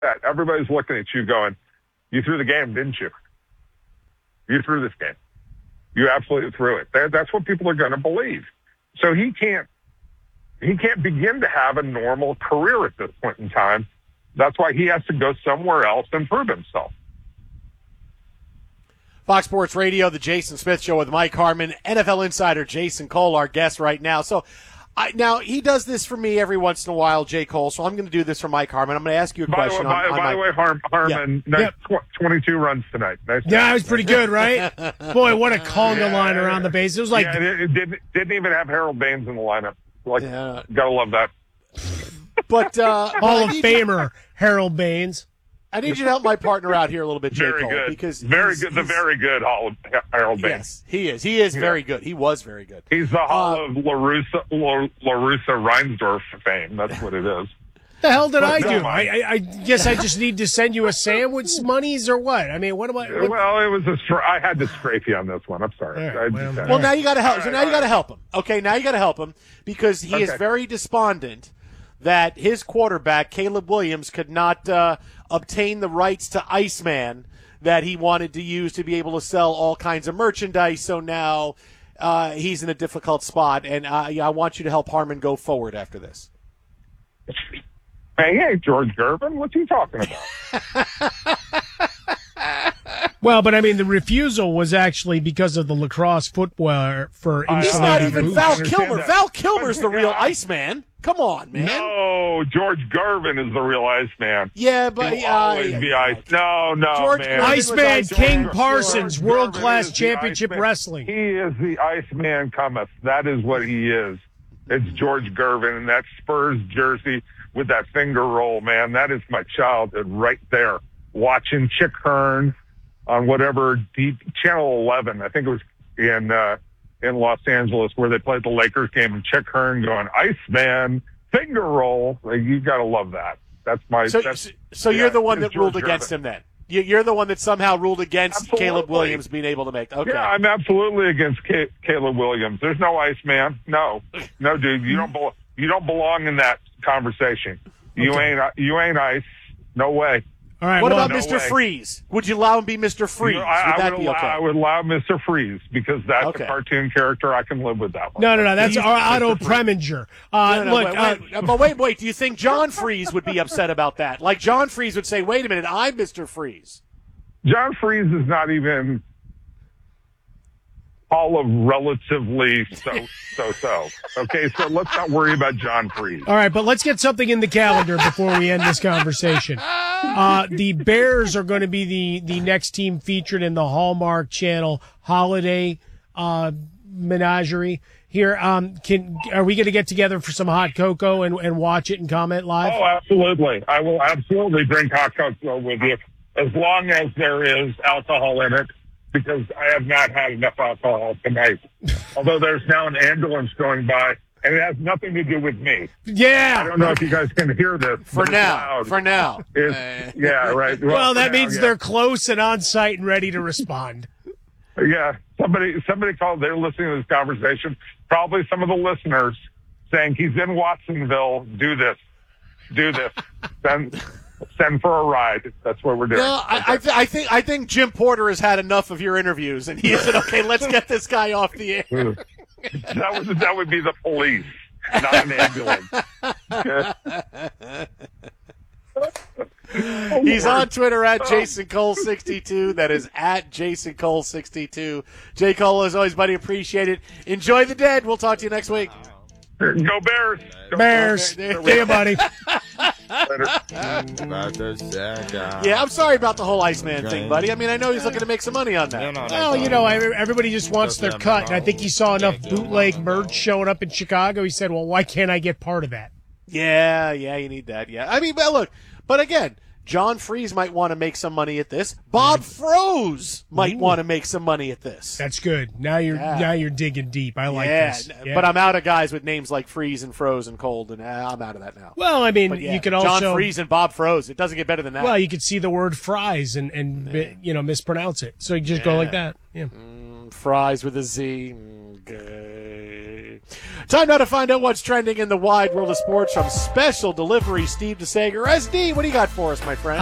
that. Everybody's looking at you going, you threw the game, didn't you? You threw this game. You absolutely threw it. That's what people are going to believe. So he can't begin to have a normal career at this point in time. That's why he has to go somewhere else and prove himself. Fox Sports Radio, the Jason Smith Show with Mike Harmon, NFL insider Jason Cole, our guest right now. So now he does this for me every once in a while, J. Cole, so I'm going to do this for Mike Harmon. I'm going to ask you a question. By the way, Harmon, nice 22 runs tonight. Nice it was pretty good, right? Boy, what a conga line around the base. It was like it didn't even have Harold Baines in the lineup. Gotta love that. But Hall of Famer Harold Baines. I need you to help my partner out here a little bit, J. Cole. Good. Because very good. The very good Harold Baines. Yes, he is. He is very good. He was very good. He's the Hall of LaRussa Reinsdorf fame. That's what it is. The hell did I do? I guess I just need to send you a sandwich monies or what? I mean, what am I? Well, it was I had to scrape you on this one. I'm sorry. Right, well, now you got to help. So now you got to help him. Okay, now you got to help him because he is very despondent that his quarterback Caleb Williams could not obtain the rights to Iceman that he wanted to use to be able to sell all kinds of merchandise. So now he's in a difficult spot, and I want you to help Harmon go forward after this. Hey, George Gervin, what's he talking about? Well, but I mean, the refusal was actually because of the lacrosse footwear for It's not even Val Kilmer. Val Kilmer's the real Iceman. Come on, man. No, George Gervin is the real Iceman. Yeah, but He'll always be Ice. No, George man. Iceman King Parsons, world-class championship wrestling. He is the Iceman cometh. That is what he is. It's George Gervin and that Spurs jersey with that finger roll, man. That is my childhood right there. Watching Chick Hearn on whatever Channel 11, I think it was in Los Angeles, where they played the Lakers game, and Chick Hearn going, Iceman, finger roll. Like, you got to love that. That's my. So you're the one that ruled against him then. You're the one that somehow ruled against Caleb Williams being able to make. Okay. Yeah, I'm absolutely against Caleb Williams. There's no Iceman. No, dude, you don't belong in that conversation. You ain't Ice. No way. All right. What about Mr. Freeze? Would you allow him to be Mr. Freeze? Would that be okay? I would allow Mr. Freeze because that's a cartoon character. I can live with that one. No. That's Otto Preminger. Wait. Do you think John Freeze would be upset about that? Like John Freeze would say, wait a minute, I'm Mr. Freeze. John Freeze is not even all of relatively so. Okay, so let's not worry about John Freeze. All right, but let's get something in the calendar before we end this conversation. The Bears are going to be the next team featured in the Hallmark Channel holiday menagerie. Here, are we going to get together for some hot cocoa and watch it and comment live? Oh, absolutely. I will absolutely drink hot cocoa with you as long as there is alcohol in it, because I have not had enough alcohol tonight. Although there's now an ambulance going by, and it has nothing to do with me. Yeah. I don't know if you guys can hear this. For now. Yeah, right. Well, that means they're close and on site and ready to respond. Yeah. Somebody called. They're listening to this conversation. Probably some of the listeners saying, he's in Watsonville. Do this. Send for a ride. That's what we're doing. No, I think Jim Porter has had enough of your interviews, and he said, "Okay, let's get this guy off the air." That would be the police, not an ambulance. He's on Twitter at Jason Cole 62. That is at Jason Cole 62. J. Cole, as always, buddy, appreciate it. Enjoy the dead. We'll talk to you next week. Go Bears. Bears. See you, buddy. Yeah, I'm sorry about the whole Iceman thing, buddy. I mean, I know he's looking to make some money on that. Well, everybody just wants their cut, and I think he saw enough bootleg merch showing up in Chicago. He said, well, why can't I get part of that? Yeah, you need that, yeah. I mean, but again, John Freeze might want to make some money at this. Bob Froese might want to make some money at this. That's good. Now you're digging deep. I like this. Yeah. But I'm out of guys with names like Freeze and Froze and Cold, and I'm out of that now. Well, I mean, you could also John Freeze and Bob Froese. It doesn't get better than that. Well, you could see the word fries and mispronounce it. So you just go like that. Yeah. Fries with a Z. Good. Time now to find out what's trending in the wide world of sports from Special Delivery Steve DeSager. SD, what do you got for us, my friend?